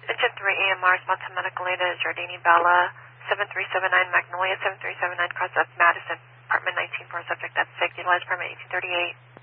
Engine 3 AMR, Spontan Medical Aid is Jardini Bella, 7379 Magnolia, 7379 Cross of Madison, apartment 19 for subject at SIG, utilized permit 1838.